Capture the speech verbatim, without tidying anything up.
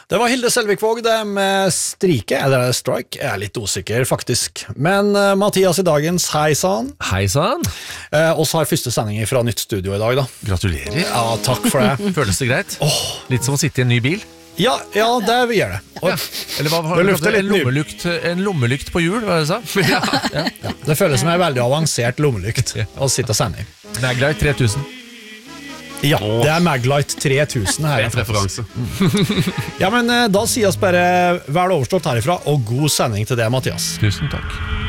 Det var Hilde Selvikvåg det med Strike, eller Strike, jeg er litt usikker faktisk. Men uh, Mathias i dagens, hei sann. Hei sann. Uh, oss har første sending fra nytt studio i dag da. Gratulerer. Ja, takk for det. Føles det greit? Oh. Litt som å sitte i en ny bil? Ja, ja det vi gjør det. Og, ja. Eller hva har du en, en, lommelykt, en lommelykt på hjul, hva er det du sa? Ja. Ja. Ja. Det føles som en veldig avansert lommelykt å sitte og sende. Maglite tre tusen. Ja, det er Maglite tre tusen her. Et referanse. Ja, men da sier oss bare vel overstått herifra, og god sending til deg, Mathias. Tusen takk.